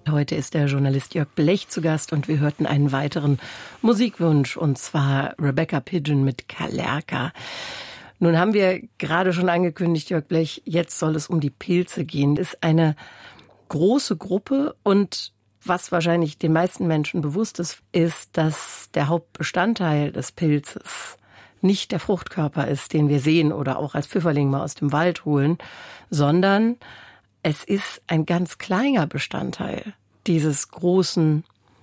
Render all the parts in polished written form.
Heute ist der Journalist Jörg Blech zu Gast und wir hörten einen weiteren Musikwunsch, und zwar Rebecca Pidgeon mit Kalerka. Nun haben wir gerade schon angekündigt, Jörg Blech, jetzt soll es um die Pilze gehen. Das ist eine große Gruppe, und was wahrscheinlich den meisten Menschen bewusst ist, ist, dass der Hauptbestandteil des Pilzes nicht der Fruchtkörper ist, den wir sehen oder auch als Pfifferling mal aus dem Wald holen, sondern es ist ein ganz kleiner Bestandteil dieses großen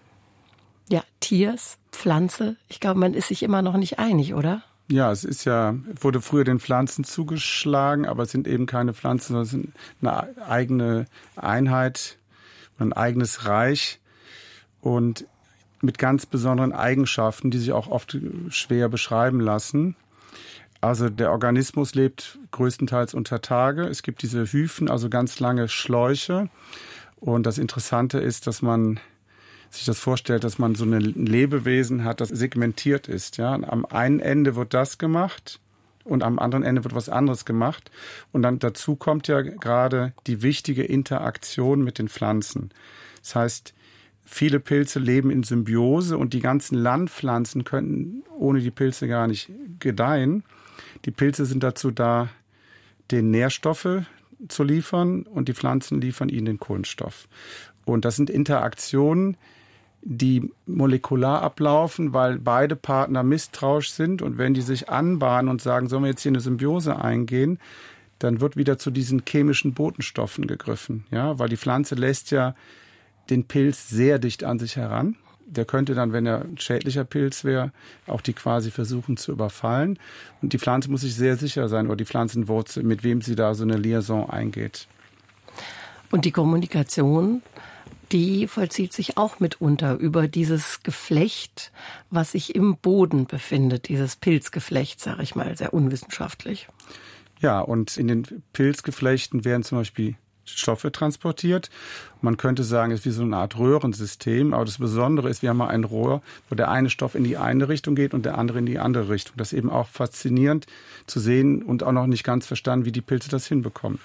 Tiers, Pflanze. Ich glaube, man ist sich immer noch nicht einig, oder? Ja, wurde früher den Pflanzen zugeschlagen, aber es sind eben keine Pflanzen, sondern es sind eine eigene Einheit, ein eigenes Reich und mit ganz besonderen Eigenschaften, die sich auch oft schwer beschreiben lassen. Also der Organismus lebt größtenteils unter Tage. Es gibt diese Hyphen, also ganz lange Schläuche. Und das Interessante ist, dass man sich das vorstellt, dass man so ein Lebewesen hat, das segmentiert ist. Ja? Am einen Ende wird das gemacht und am anderen Ende wird was anderes gemacht. Und dann dazu kommt ja gerade die wichtige Interaktion mit den Pflanzen. Das heißt, viele Pilze leben in Symbiose und die ganzen Landpflanzen könnten ohne die Pilze gar nicht gedeihen. Die Pilze sind dazu da, den Nährstoffe zu liefern, und die Pflanzen liefern ihnen den Kohlenstoff. Und das sind Interaktionen, die molekular ablaufen, weil beide Partner misstrauisch sind. Und wenn die sich anbahnen und sagen, sollen wir jetzt hier eine Symbiose eingehen, dann wird wieder zu diesen chemischen Botenstoffen gegriffen. Ja, weil die Pflanze lässt ja den Pilz sehr dicht an sich heran. Der könnte dann, wenn er ein schädlicher Pilz wäre, auch die quasi versuchen zu überfallen. Und die Pflanze muss sich sehr sicher sein, oder die Pflanzenwurzel, mit wem sie da so eine Liaison eingeht. Und die Kommunikation, die vollzieht sich auch mitunter über dieses Geflecht, was sich im Boden befindet, dieses Pilzgeflecht, sage ich mal, sehr unwissenschaftlich. Ja, und in den Pilzgeflechten werden zum Beispiel Stoffe transportiert. Man könnte sagen, es ist wie so eine Art Röhrensystem. Aber das Besondere ist, wir haben mal ein Rohr, wo der eine Stoff in die eine Richtung geht und der andere in die andere Richtung. Das ist eben auch faszinierend zu sehen und auch noch nicht ganz verstanden, wie die Pilze das hinbekommen.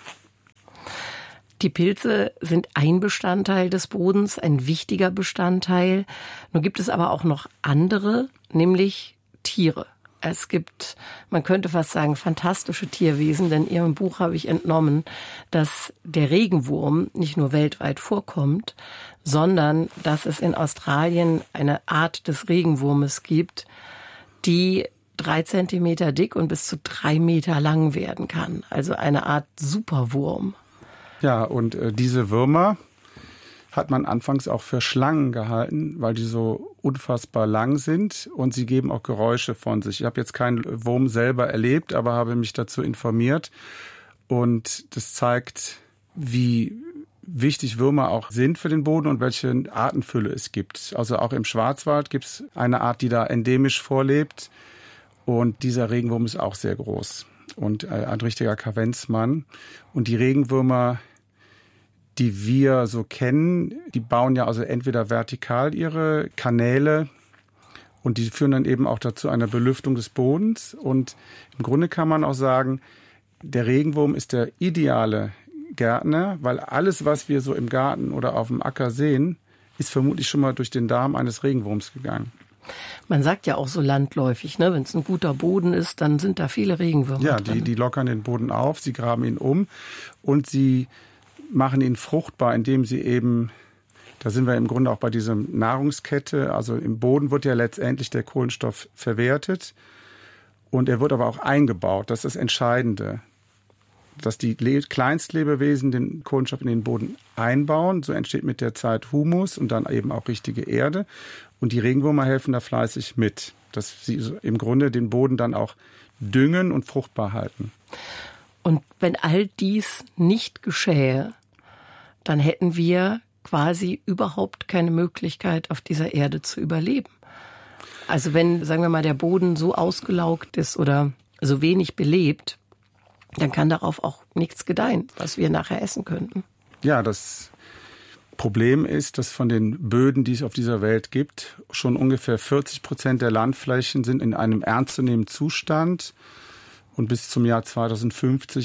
Die Pilze sind ein Bestandteil des Bodens, ein wichtiger Bestandteil. Nun gibt es aber auch noch andere, nämlich Tiere. Es gibt, man könnte fast sagen, fantastische Tierwesen, denn in Ihrem Buch habe ich entnommen, dass der Regenwurm nicht nur weltweit vorkommt, sondern dass es in Australien eine Art des Regenwurmes gibt, die 3 Zentimeter dick und bis zu 3 Meter lang werden kann. Also eine Art Superwurm. Ja, und diese Würmer hat man anfangs auch für Schlangen gehalten, weil die so unfassbar lang sind und sie geben auch Geräusche von sich. Ich habe jetzt keinen Wurm selber erlebt, aber habe mich dazu informiert. Und das zeigt, wie wichtig Würmer auch sind für den Boden und welche Artenfülle es gibt. Also auch im Schwarzwald gibt es eine Art, die da endemisch vorlebt. Und dieser Regenwurm ist auch sehr groß und ein richtiger Kavenzmann. Und die Regenwürmer, die wir so kennen, die bauen ja also entweder vertikal ihre Kanäle und die führen dann eben auch dazu einer Belüftung des Bodens. Und im Grunde kann man auch sagen, der Regenwurm ist der ideale Gärtner, weil alles, was wir so im Garten oder auf dem Acker sehen, ist vermutlich schon mal durch den Darm eines Regenwurms gegangen. Man sagt ja auch so landläufig, ne, wenn es ein guter Boden ist, dann sind da viele Regenwürmer Ja, drin. die lockern den Boden auf, sie graben ihn um und sie machen ihn fruchtbar, indem sie eben, da sind wir im Grunde auch bei dieser Nahrungskette, also im Boden wird ja letztendlich der Kohlenstoff verwertet und er wird aber auch eingebaut. Das ist das Entscheidende, dass die Kleinstlebewesen den Kohlenstoff in den Boden einbauen. So entsteht mit der Zeit Humus und dann eben auch richtige Erde. Und die Regenwürmer helfen da fleißig mit, dass sie im Grunde den Boden dann auch düngen und fruchtbar halten. Und wenn all dies nicht geschähe, dann hätten wir quasi überhaupt keine Möglichkeit, auf dieser Erde zu überleben. Also wenn, sagen wir mal, der Boden so ausgelaugt ist oder so wenig belebt, dann kann darauf auch nichts gedeihen, was wir nachher essen könnten. Ja, das Problem ist, dass von den Böden, die es auf dieser Welt gibt, schon ungefähr 40% der Landflächen sind in einem ernstzunehmenden Zustand. Und bis zum Jahr 2050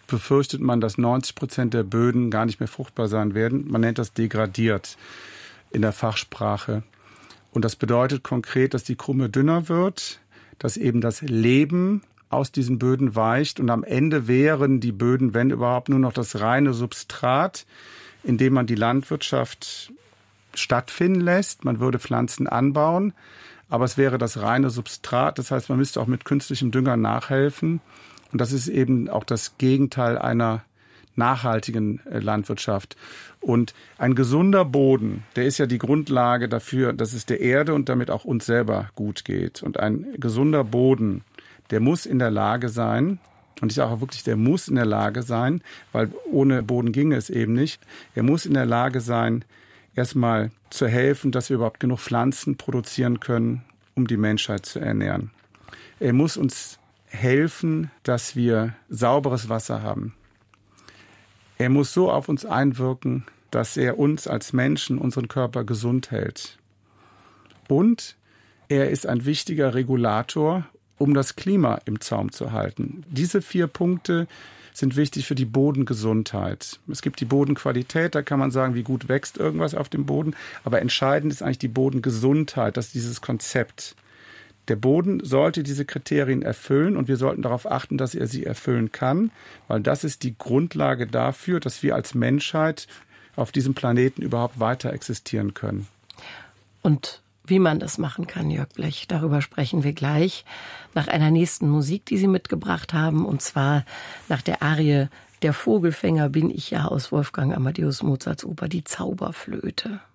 befürchtet man, dass 90% der Böden gar nicht mehr fruchtbar sein werden. Man nennt das degradiert in der Fachsprache. Und das bedeutet konkret, dass die Krume dünner wird, dass eben das Leben aus diesen Böden weicht und am Ende wären die Böden, wenn überhaupt, nur noch das reine Substrat, in dem man die Landwirtschaft stattfinden lässt. Man würde Pflanzen anbauen, aber es wäre das reine Substrat. Das heißt, man müsste auch mit künstlichem Dünger nachhelfen. Und das ist eben auch das Gegenteil einer nachhaltigen Landwirtschaft. Und ein gesunder Boden, der ist ja die Grundlage dafür, dass es der Erde und damit auch uns selber gut geht. Und ein gesunder Boden, der muss in der Lage sein, und ich sage auch wirklich, der muss in der Lage sein, weil ohne Boden ginge es eben nicht. Er muss in der Lage sein, erstmal zu helfen, dass wir überhaupt genug Pflanzen produzieren können, um die Menschheit zu ernähren. Er muss uns helfen, dass wir sauberes Wasser haben. Er muss so auf uns einwirken, dass er uns als Menschen, unseren Körper gesund hält. Und er ist ein wichtiger Regulator, um das Klima im Zaum zu halten. Diese 4 Punkte sind wichtig für die Bodengesundheit. Es gibt die Bodenqualität, da kann man sagen, wie gut wächst irgendwas auf dem Boden. Aber entscheidend ist eigentlich die Bodengesundheit, das ist dieses Konzept. Der Boden sollte diese Kriterien erfüllen und wir sollten darauf achten, dass er sie erfüllen kann, weil das ist die Grundlage dafür, dass wir als Menschheit auf diesem Planeten überhaupt weiter existieren können. Und wie man das machen kann, Jörg Blech, darüber sprechen wir gleich nach einer nächsten Musik, die Sie mitgebracht haben, und zwar nach der Arie Der Vogelfänger bin ich ja aus Wolfgang Amadeus Mozarts Oper Die Zauberflöte.